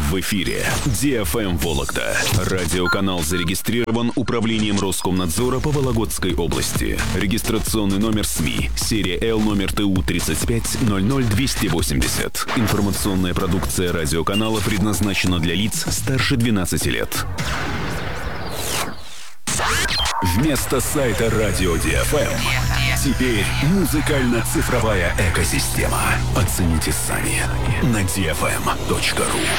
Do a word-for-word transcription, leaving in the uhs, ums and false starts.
В эфире ди эф эм Вологда. Радиоканал зарегистрирован Управлением Роскомнадзора по Вологодской области. Регистрационный номер СМИ. Серия Л номер Т У тридцать пять ноль ноль двести восемьдесят. Информационная продукция радиоканала предназначена для лиц старше двенадцати лет. Вместо сайта Радио ди эф эм теперь музыкально-цифровая экосистема. Оцените сами на ди эф эм точка ру.